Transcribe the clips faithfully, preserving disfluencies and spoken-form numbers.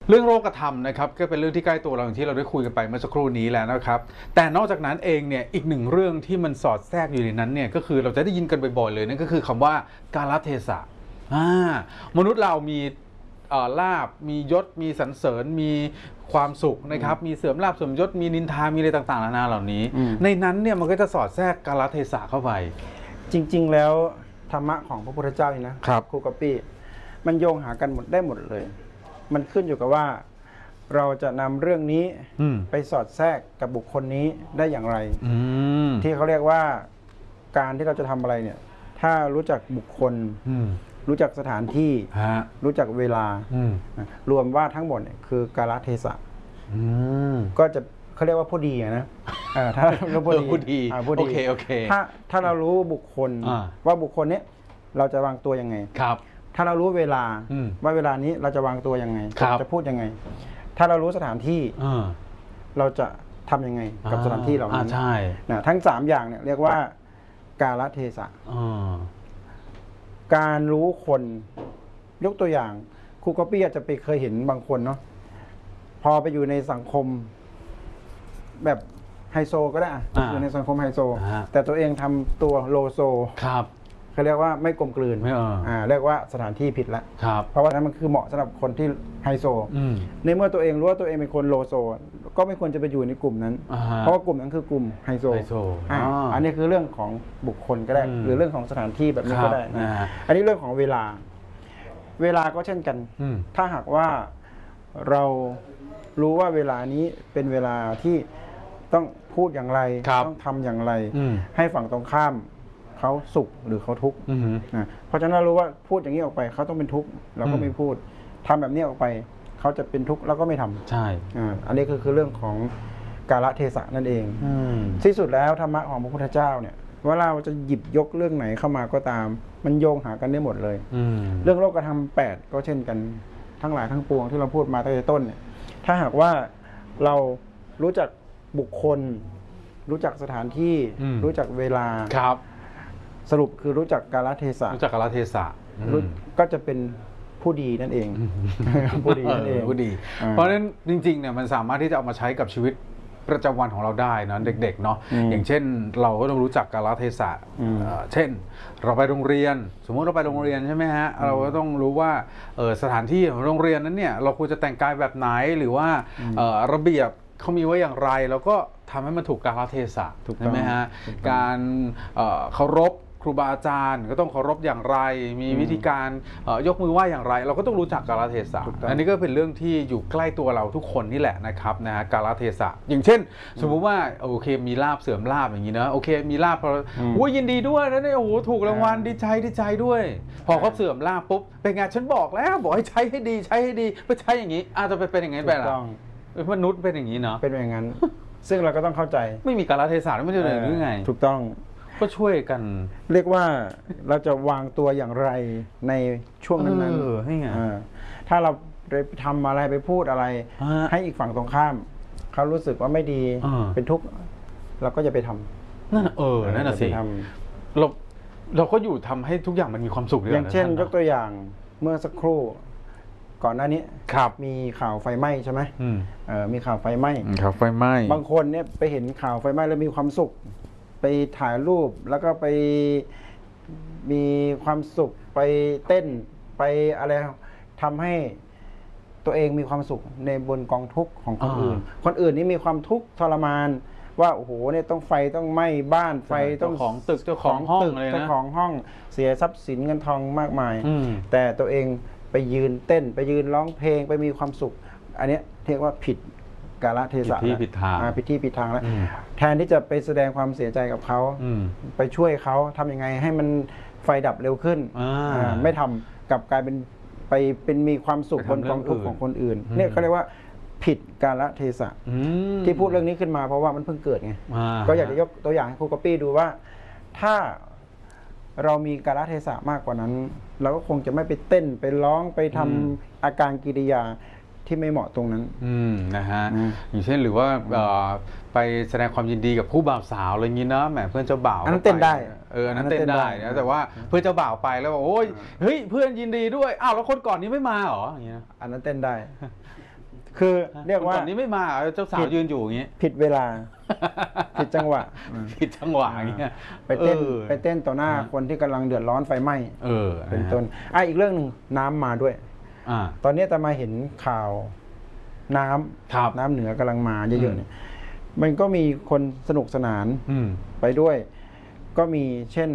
เรื่องโลกธรรมนะครับก็เป็นเรื่องที่ใกล้ตัวเราอย่างที่เราได้คุยกันไปเมื่อสักครู่นี้แล้วนะครับแต่นอกจากนั้นเองเนี่ยอีกหนึ่งเรื่องที่มันสอดแทรกอยู่ในนั้นเนี่ยก็คือเราจะได้ยินกันบ่อยๆเลยนั่นก็คือคำว่ากาลเทศะมนุษย์เรามีลาภมียศมีสรรเสริญมีความสุขนะครับมีเสริมลาภเสริมยศมีนินทามีอะไรต่างๆนานาเหล่านี้ในนั้นเนี่ยมันก็จะสอดแทรกกาลเทศะเข้าไปจริงๆแล้วธรรมะของพระพุทธเจ้านี่นะครับครูกัปปี้มันโยงหากันหมดได้หมดเลยมันขึ้นอยู่กับว่าเราจะนำเรื่องนี้ไปสอดแทรกกับบุคคลนี้ได้อย่างไรที่เขาเรียกว่าการที่เราจะทำอะไรเนี่ยถ้ารู้จักบุคคลรู้จักสถานที่รู้จักเวลารวมว่าทั้งหมดเนี่ยคือกาลเทศะก็จะเขาเรียกว่าผู้ดีนะถ้าเราผู้ดีผู้ดีโอเคโอเคถ้าถ้าเรารู้บุคคลว่าบุคคลนี้เราจะวางตัวยังไงครับถ้าเรารู้เวลาว่าเวลานี้เราจะวางตัวยังไงจะพูดยังไงถ้าเรารู้สถานที่เราจะทำยังไงกับสถานที่เหล่านั้นนะทั้งสามอย่างเนี่ยเรียกว่ากาลเทศะการรู้คนยกตัวอย่างครูก๊อปปี้อาจจะไปเคยเห็นบางคนเนาะพอไปอยู่ในสังคมแบบไฮโซก็ได้อยู่ในสังคมไฮโซแต่ตัวเองทำตัวโลโซครับเขาเรียกว่าไม่กลมกลืนอ่าเรียกว่าสถานที่ผิดแล้วเพราะว่านั้นมันคือเหมาะสำหรับคนที่ไฮโซในเมื่อตัวเองรู้ว่าตัวเองเป็นคนโลโซก็ไม่ควรจะไปอยู่ในกลุ่มนั้นเพราะว่ากลุ่มนั้นคือกลุ่มไฮโซอันนี้คือเรื่องของบุคคลก็ได้หรือเรื่องของสถานที่แบบนี้ก็ได้นะอันนี้เรื่องของเวลาเวลาก็เช่นกันถ้าหากว่าเรารู้ว่าเวลานี้เป็นเวลาที่ต้องพูดอย่างไรต้องทำอย่างไรให้ฝั่งตรงข้ามเขาสุขหรือเขาทุกข์นะเพราะฉะนั้นรู้ว่าพูดอย่างนี้ออกไปเขาต้องเป็นทุกข์เราก็ไม่พูดทำแบบนี้ออกไปเขาจะเป็นทุกข์เราก็ไม่ทำใช่อันนี้คือคือเรื่องของกาลเทศะนั่นเองที่สุดแล้วธรรมะของพระพุทธเจ้าเนี่ยเวลาเราจะหยิบยกเรื่องไหนเข้ามาก็ตามมันโยงหากันได้หมดเลยเรื่องโลกธรรมแปดก็เช่นกันทั้งหลายทั้งปวงที่เราพูดมาตั้งแต่ต้นเนี่ยถ้าหากว่าเรารู้จักบุคคลรู้จักสถานที่รู้จักเวลาครับสรุปคือรู้จักกาลเทศะรู้จักกาลเทศะก็จะเป็นผู้ดีนั่นเองผู้ดีนั่นเองผู้ดีเพราะฉะนั้นจริงๆเนี่ยมันสามารถที่จะเอามาใช้กับชีวิตประจำวันของเราได้นะเด็กๆเนาะอย่างเช่นเราก็ต้องรู้จักกาลเทศะเช่นเราไปโรงเรียนสมมุติเราไปโรงเรียนใช่ไหมฮะเราก็ต้องรู้ว่าสถานที่ของโรงเรียนนั้นเนี่ยเราควรจะแต่งกายแบบไหนหรือว่าระเบียบเขามีไว้อย่างไรแล้วก็ทำให้มันถูกกาลเทศะใช่ไหมฮะการเคารพครูบาอาจารย์ก็ต้องเคารพอย่างไรมีวิธีการยกมือไหว้อย่างไรเราก็ต้องรู้จักกาลเทศะอันนี้ก็เป็นเรื่องที่อยู่ใกล้ตัวเราทุกคนนี่แหละนะครับนะฮะกาลเทศะอย่างเช่นสมมุติว่าโอเคมีลาบเสื่อมลาบอย่างนี้นะโอเคมีลาบพอโอ้ยินดีด้วยนะเนี่ยโอ้โหถูกรางวัลดีใจดีใจด้วยพอเขาเสื่อมลาบปุ๊บเป็นไงฉันบอกแล้วบอกให้ใช้ให้ดีใช้ให้ดีไปใช้อย่างนี้อาจจะไปเป็นอย่างนี้ไปล่ะมนุษย์เป็นอย่างนี้เนาะเป็นอย่างนั้นซึ่งเราก็ต้องเข้าใจไม่มีกาลเทศะไม่ใช่เลยหรือไงถูกต้องก็ช่วยกันเรียกว่าเราจะวางตัวอย่างไรในช่วงนั้นๆให้ไงถ้าเราไปทำอะไรไปพูดอะไรให้อีกฝั่งตรงข้ามเขารู้สึกว่าไม่ดีเป็นทุกข์เราก็จะไปทำนั่นเออนั่นน่ะสิเราเราก็อยู่ทำให้ทุกอย่างมันมีความสุขอย่างเช่นยกตัวอย่างเมื่อสักครู่ก่อนหน้านี้มีข่าวไฟไหม้ใช่ไหมมีข่าวไฟไหม้ข่าวไฟไหม้บางคนเนี่ยไปเห็นข่าวไฟไหม้แล้วมีความสุขไปถ่ายรูปแล้วก็ไปมีความสุขไปเต้นไปอะไรทำให้ตัวเองมีความสุขในบนกองทุกข์ของคนอื่นคนอื่นนี่มีความทุกข์ทรมานว่าโอ้โหเนี่ยต้องไฟต้องไหม้บ้านไฟต้องของตึกเจ้าของห้องเลยนะเจ้าของห้องเสียทรัพย์สินเงินทองมากมายแต่ตัวเองไปยืนเต้นไปยืนร้องเพลงไปมีความสุขอันนี้เรียกว่าผิดกาลเทศะผิดที่ผิดทางผิดที่ผิดทางแล้วแทนที่จะไปแสดงความเสียใจกับเขาไปช่วยเขาทำยังไงให้มันไฟดับเร็วขึ้นไม่ทำกลับกลายเป็นไปเป็นมีความสุขบนกองทุกข์ของคนอื่นเนี่ยเขาเรียกว่าผิดกาลเทศะที่พูดเรื่องนี้ขึ้นมาเพราะว่ามันเพิ่งเกิดไงก็อยากจะยกตัวอย่างให้ครูก๊อปปี้ดูว่าถ้าเรามีกาลเทศะมากกว่านั้นเราก็คงจะไม่ไปเต้นไปร้องไปทำอาการกิริยาที่ไม่เหมาะตรงนั้นอืมนะฮะอย่างเช่นหรือว่าไปแสดงความยินดีกับผู้บ่าวสาวอะไรอย่างนี้นะแหมเพื่อนเจ้าบ่าวอันนั้นเต้นได้เอออันนั้นเต้นได้นะแต่ว่าเพื่อนเจ้าบ่าวไปแล้วบอกโอ้ยเฮ้ยเพื่อนยินดีด้วยอ้าวแล้วคนก่อนนี้ไม่มาหรออย่างเงี้ยอันนั้นเต้นได้คือเรียกว่าตอนนี้ไม่มาเจ้าสาวยืนอยู่อย่างนี้ผิดเวลาผิดจังหวะผิดจังหวะอย่างเงี้ยไปเต้นไปเต้นต่อหน้าคนที่กำลังเดือดร้อนไฟไหม้เป็นต้นอ่ะอีกเรื่องหนึ่งน้ำมาด้วยตอนนี้แต่มาเห็นข่าวน้ำน้ำเหนือกำลังมาเยอะๆเนี่ยมันก็มีคนสนุกสนานไปด้วยก็มีเช่น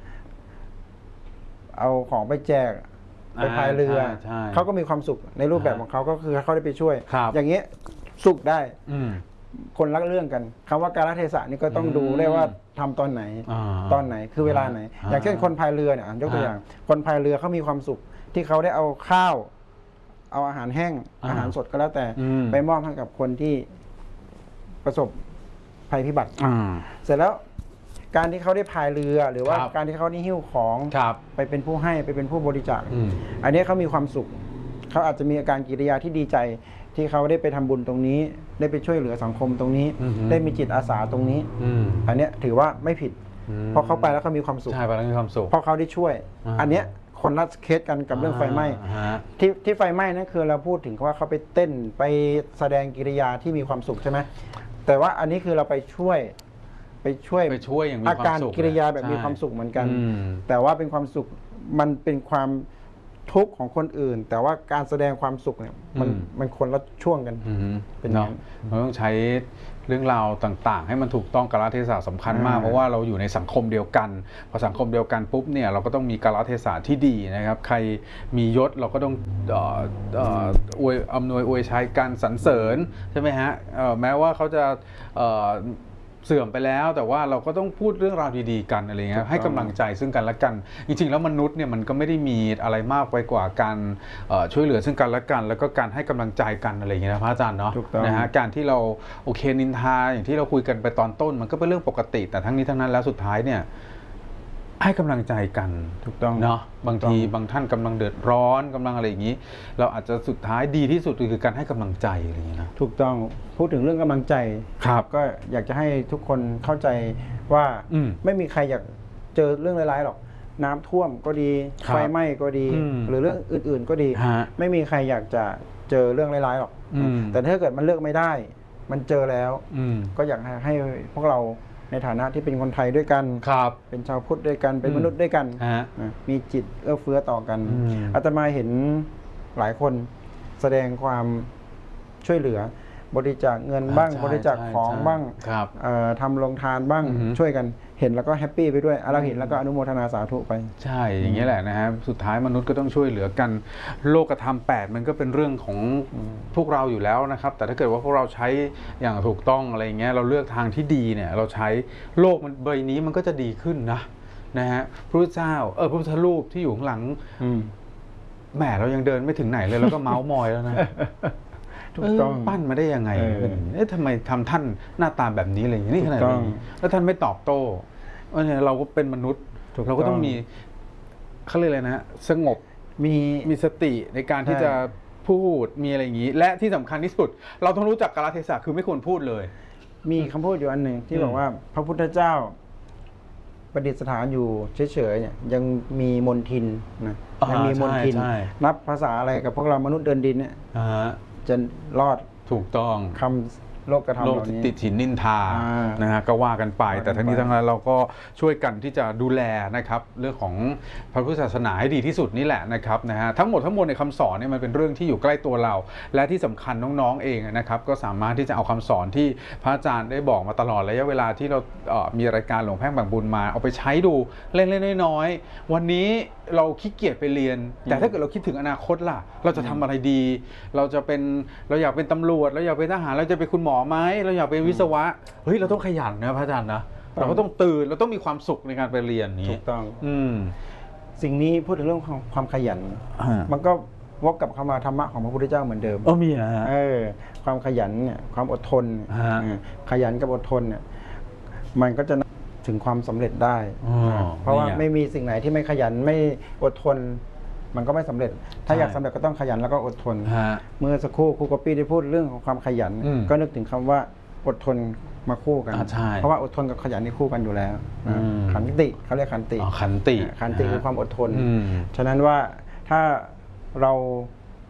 เอาของไปแจกไปพายเรือเขาก็มีความสุขในรูปแบบของเขาก็คือเขาได้ไปช่วยอย่างเงี้ยสุขได้คนรักเรื่องกันคำว่าการเทศะนี่ก็ต้องดูได้ว่าทำตอนไหนตอนไหนคือเวลาไหนอย่างเช่นคนพายเรือเนี่ยยกตัวอย่างคนพายเรือเขามีความสุขที่เขาได้เอาข้าวเอาอาหารแห้งอาหารสดก็แล้วแต่ไปมอบให้กับคนที่ประสบภัยพิบัติเสร็จแล้วการที่เขาได้พายเรือหรือว่าการที่เขาได้หิ้วของไปเป็นผู้ให้ไปเป็นผู้บริจาคอันนี้เขามีความสุขเขาอาจจะมีอาการกิริยาที่ดีใจที่เขาได้ไปทำบุญตรงนี้ได้ไปช่วยเหลือสังคมตรงนี้ได้มีจิตอาสาตรงนี้อันนี้ถือว่าไม่ผิดเพราะเขาไปแล้วเขามีความสุขใช่ไปแล้วมีความสุขเพราะเขาได้ช่วยอันเนี้ยคนละเคสกันกับเรื่องไฟไหม้ที่ที่ไฟไหม้นั่นคือเราพูดถึงว่าเขาไปเต้นไปแสดงกิริยาที่มีความสุขใช่ไหมแต่ว่าอันนี้คือเราไปช่วยไปช่วยไปช่วยอย่างมีอาการกิริยาแบบมีความสุขเหมือนกันแต่ว่าเป็นความสุขมันเป็นความทุกข์ของคนอื่นแต่ว่าการแสดงความสุขเนี่ยมันมันคนละช่วงกันเป็นเนาะเราต้องใช้เรื่องราวต่างๆให้มันถูกต้องกาลเทศะสำคัญมากเพราะว่าเราอยู่ในสังคมเดียวกันพอสังคมเดียวกันปุ๊บเนี่ยเราก็ต้องมีกาลเทศะที่ดีนะครับใครมียศเราก็ต้องอวยอำนวยอวยชัยการสรรเสริญใช่ไหมฮะแม้ว่าเขาจะเสื่อมไปแล้วแต่ว่าเราก็ต้องพูดเรื่องราวดีๆกันอะไรเงี้ยให้กำลังใจซึ่งกันและกันจริงๆแล้วมนุษย์เนี่ยมันก็ไม่ได้มีอะไรมากไปกว่าการช่วยเหลือซึ่งกันและกันแล้วก็การให้กำลังใจกันอะไรอย่างเงี้ยนะพระอาจารย์เนาะนะฮะการที่เราโอเคนินทาอย่างที่เราคุยกันไปตอนต้นมันก็เป็นเรื่องปกติแต่ทั้งนี้ทั้งนั้นแล้วสุดท้ายเนี่ยให้กำลังใจกันถูกต้องเนาะบางทีบางท่านกำลังเดือดร้อนกำลังอะไรอย่างนี้เราอาจจะสุดท้ายดีที่สุดคือการให้กำลังใจอะไรอย่างนี้นะถูกต้องพูดถึงเรื่องกำลังใจครับก็อยากจะให้ทุกคนเข้าใจว่าไม่มีใครอยากเจอเรื่องร้ายๆหรอกน้ำท่วมก็ดีไฟไหม้ก็ดีหรือเรื่องอื่นๆก็ดีไม่มีใครอยากจะเจอเรื่องร้ายๆหรอกแต่ถ้าเกิดมันเลือกไม่ได้มันเจอแล้วก็อยากให้พวกเราในฐานะที่เป็นคนไทยด้วยกันเป็นชาวพุทธด้วยกันเป็นมนุษย์ด้วยกันมีจิตเอื้อเฟื้อต่อกันอาตมาเห็นหลายคนแสดงความช่วยเหลือบริจาคเงินบ้างบริจาคของบ้างทำโรงทานบ้างช่วยกันเห็นแล้วก็แฮปปี้ไปด้วยเราเห็นแล้วก็อนุโมทนาสาธุไปใช่อย่างนี้แหละนะฮะสุดท้ายมนุษย์ก็ต้องช่วยเหลือกันโลกธรรมแปดมันก็เป็นเรื่องของพวกเราอยู่แล้วนะครับแต่ถ้าเกิดว่าพวกเราใช้อย่างถูกต้องอะไรเงี้ยเราเลือกทางที่ดีเนี่ยเราใช้โลกมันใบนี้มันก็จะดีขึ้นนะนะฮะพระพุทธเจ้าเออพระพุทธรูปที่อยู่ข้างหลังแหมเรายังเดินไม่ถึงไหนเลยแล้วก็เมาส์มอยแล้วนะถูกต้องปั้นมาได้ยังไงเอ๊ะทำไมทำท่านหน้าตาแบบนี้อะไรอย่างนี้นี่ขนาดนี้แล้วท่านไม่ตอบโต้เราก็เป็นมนุษย์เราก็ต้องมีเขาเรียกอะไรนะสงบมีมีสติในการที่จะพูดมีอะไรอย่างนี้และที่สำคัญที่สุดเราต้องรู้จักกาลเทศะคือไม่ควรพูดเลยมีคำพูดอยู่อันหนึ่งที่บอกว่าพระพุทธเจ้าประดิษฐานอยู่เฉยๆเนี่ยยังมีมนทินนะยังมีมนทินนับภาษาอะไรกับพวกเรามนุษย์เดินดินเนี่ยจะรอดถูกต้องคำโลกกระทำเหล่านี้ติดฉินนินทานะฮะก็ว่ากันไปแต่ทั้งนี้ทั้งนั้นเราก็ช่วยกันที่จะดูแลนะครับเรื่องของพระพุทธศาสนาให้ดีที่สุดนี่แหละนะครับนะฮะทั้งหมดทั้งมวลในคำสอนเนี่ยมันเป็นเรื่องที่อยู่ใกล้ตัวเราและที่สำคัญน้องๆเองนะครับก็สามารถที่จะเอาคำสอนที่พระอาจารย์ได้บอกมาตลอดระยะเวลาที่เรามีรายการหลวงแพ่งแบ่งบุญมาเอาไปใช้ดูเล็กๆน้อยๆวันนี้เราขี้เกียจไปเรียนแต่ถ้าเกิดเราคิดถึงอนาคตล่ะเราจะทำอะไรดีเราจะเป็นเราอยากเป็นตำรวจเราอยากเป็นทหารเราจะเป็นคุณหมอไหมเราอยากเป็นวิศวะเฮ้ยเราต้องขยันนะพระอาจารย์นะเราก็ต้องตื่นเราต้องมีความสุขในการไปเรียนนี้ถูกต้องอืมสิ่งนี้พูดถึงเรื่องของความขยันมันก็วกกับคำว่าธรรมะของพระพุทธเจ้าเหมือนเดิมอ๋อมีอ่ะเออความขยันเนี่ยความอดทนขยันกับอดทนเนี่ยมันก็จะถึงความสำเร็จได้เพราะว่าไม่มีสิ่งไหนที่ไม่ขยันไม่อดทนมันก็ไม่สำเร็จถ้าอยากสำเร็จก็ต้องขยันแล้วก็อดทนเมื่อสักครู่ครูก๊อปปี้ได้พูดเรื่องของความขยันก็นึกถึงคำว่าอดทนมาคู่กันเพราะว่าอดทนกับขยันนี่คู่กันอยู่แล้วขันติเขาเรียกขันติขันติขันติคือความอดทนฉะนั้นว่าถ้าเรา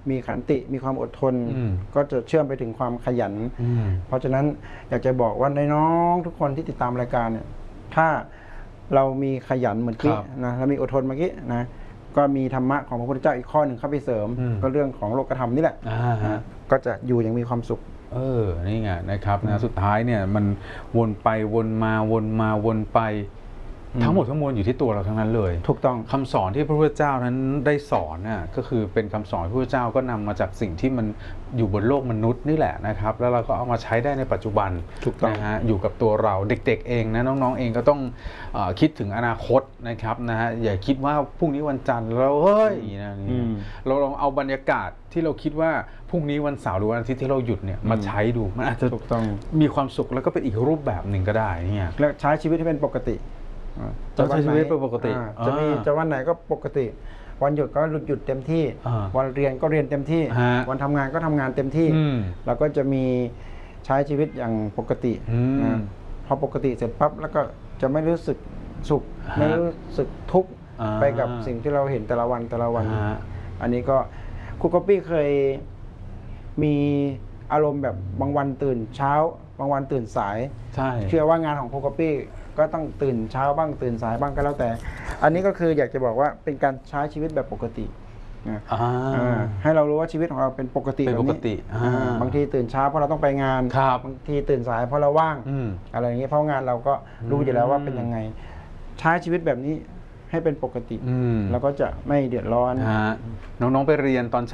มีขันติมีความอดทนก็จะเชื่อมไปถึงความขยันเพราะฉะนั้นอยากจะบอกว่าน้องๆทุกคนที่ติดตามรายการเนี่ยถ้าเรามีขยันเหมือนกี้นะเรามีอดทนเมื่อกี้นะก็มีธรรมะของพระพุทธเจ้าอีกข้อหนึ่งเข้าไปเสริมก็เรื่องของโลกธรรมนี่แหละก็จะอยู่อย่างมีความสุขเออนี่ไงนะครับนะสุดท้ายเนี่ยมันวนไปวนมาวนมาวนไปทั้งหมดทั้งมวลอยู่ที่ตัวเราทั้งนั้นเลยถูกต้องคำสอนที่พระพุทธเจ้านั้นได้สอนน่ะก็คือเป็นคำสอนพระพุทธเจ้าก็นำมาจากสิ่งที่มันอยู่บนโลกมนุษย์นี่แหละนะครับแล้วเราก็เอามาใช้ได้ในปัจจุบันนะฮะอยู่กับตัวเราเด็กๆเองนะน้องๆเองก็ต้องเอ่อคิดถึงอนาคตนะครับนะฮะอย่าคิดว่าพรุ่งนี้วันจันทร์เราเฮ้ยนะเราลองเอาบรรยากาศที่เราคิดว่าพรุ่งนี้วันเสาร์หรือวันอาทิตย์ที่เราหยุดเนี่ยมาใช้ดูมันอาจจะมีความสุขแล้วก็เป็นอีกรูปแบบหนึ่งก็ได้เนี่ยและใช้ชีวิตให้เป็นปกติจะใช้ชีวิตเป็นปกติจะมีจะวันไหนก็ปกติวันหยุดก็หยุดเต็มที่วันเรียนก็เรียนเต็มที่วันทำงานก็ทำงานเต็มที่แล้วก็จะมีใช้ชีวิตอย่างปกติพอปกติเสร็จปั๊บแล้วก็จะไม่รู้สึกสุขไม่รู้สึกทุกข์ไปกับสิ่งที่เราเห็นแต่ละวันแต่ละวันอันนี้ก็ครูก๊อปปี้เคยมีอารมณ์แบบบางวันตื่นเช้าบางวันตื่นสายใช่เชื่อว่างานของครูก๊อปปี้ก็ต้องตื่นเช้าบ้างตื่นสายบ้างก็แล้วแต่อันนี้ก็คืออยากจะบอกว่าเป็นการใช้ชีวิตแบบปกตินะให้เรารู้ว่าชีวิตของเราเป็นปกติเป็นปกติบางทีตื่นเช้าเพราะเราต้องไปงานบางทีตื่นสายเพราะเราว่างอะไรอย่างนี้เพราะงานเราก็รู้อยู่แล้วว่าเป็นยังไงใช้ชีวิตแบบนี้ให้เป็นปกติแล้วก็จะไม่เดือดร้อนน้องๆไปเรียนตอน